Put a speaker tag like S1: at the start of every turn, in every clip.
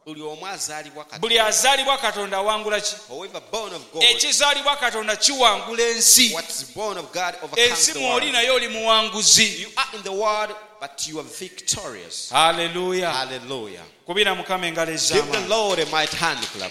S1: buli azaalibwa Katonda awangula ki? Ekizaalibwa Katonda kiwangula ensi. Ensi mw'oli naye oli muwanguzi.
S2: But you are victorious.
S1: Hallelujah.
S2: Hallelujah.
S1: Kubira Mukama engalo
S2: Give the
S1: ez'amaanyi.
S2: Lord a mighty hand clap.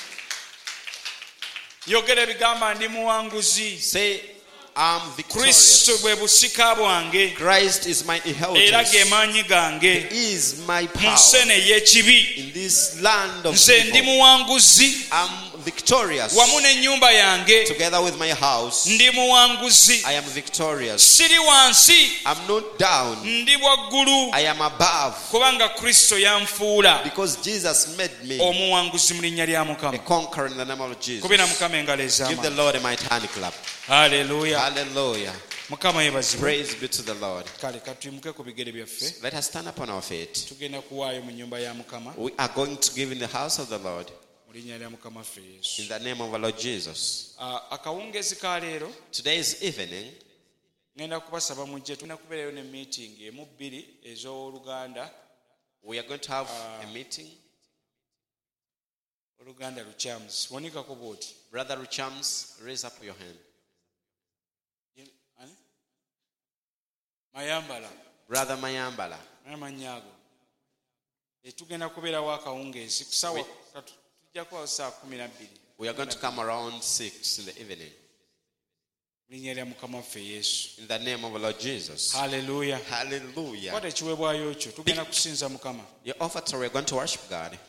S1: Yogera ebigamba ndi muwanguzi.
S2: Say, I'm victorious.
S1: Kristo bwe busika bwange.
S2: Christ is my
S1: Era
S2: inheritance.
S1: ge maanyi gange.
S2: He is my
S1: Mu
S2: power.
S1: nsene ey'ekibi.
S2: In this land of
S1: Nze ndi
S2: evil,
S1: muwanguzi.
S2: I'm victorious.
S1: Wamu n'ennyumba yange.
S2: Together with my house,
S1: Ndi muwanguzi.
S2: I am victorious.
S1: Siri wansi.
S2: I'm not down.
S1: Ndi waggulu.
S2: I am above.
S1: Kubanga Kristo yanfuula
S2: Because Jesus made me
S1: omuwanguzi mu linnya lya
S2: a
S1: Mukama.
S2: conqueror in the name of Jesus.
S1: Kubira Mukama engalo
S2: Give the
S1: ez'amaanyi.
S2: Lord a mighty hand clap.
S1: Hallelujah.
S2: Hallelujah.
S1: Mukama yeebazibwe.
S2: Praise be to the Lord.
S1: Kale katuyimuke ku bigere byaffe.
S2: Let us stand up on our feet.
S1: Tugenda kuwaayo mu nnyumba ya Mukama
S2: We are going to give in the house of the Lord
S1: mu linnya lya Mukama ffe Yesu.
S2: in the name of our Lord Jesus.
S1: Akawungeezi ka leero
S2: Today's evening,
S1: ngenda kubasaba mujje tulina kubeerayo ne meeting emu bbiri ez'Oluganda.
S2: we are going to have a meeting.
S1: Oluganda Lukyams. Wanikako bw'oti.
S2: Brother Ruchams, raise up your hand.
S1: Ani? Mayambala.
S2: Brother Mayambala.
S1: Amannya ago. Tugenda kubeerawo akawungeezi kusaawa tujja kuba saa 12.
S2: We are going to come around 6 in the evening.
S1: Mu linnya lya Mukama waffe Yesu.
S2: In the name of our Lord Jesus.
S1: Hallelujah.
S2: Hallelujah.
S1: Kwata ekiweebwayo kyo tugenda kusinza Mukama.
S2: Your offer, we are going to worship God.